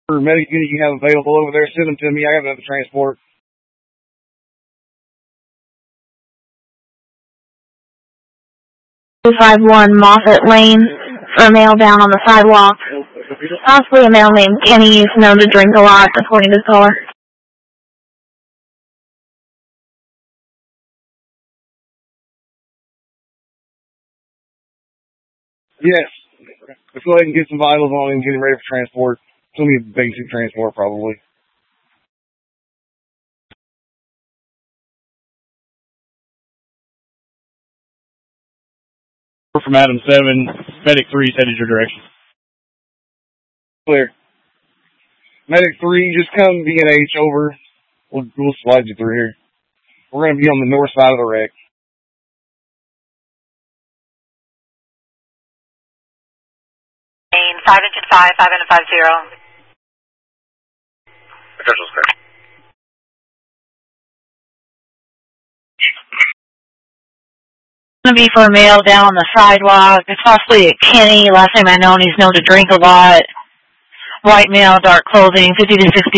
or medic unit you have available over there, send them to me. I have another transport. .251 Moffett Lane for a male down on the sidewalk. Possibly a male named Kenny is known to drink a lot, according to the caller. Yes. Let's go ahead and get some vitals on him and get him ready for transport. It's only a basic transport, probably. We're from Adam 7. Medic 3 is headed your direction. Clear. Medic 3, just come B&H over. We'll slide you through here. We're going to be on the north side of the wreck. Main 5 engine 5, 5 engine 50. Potential square. Going to be for a male down on the sidewalk. It's possibly a Kenny. Last name unknown. He's known to drink a lot. White male, dark clothing, 50 to 60.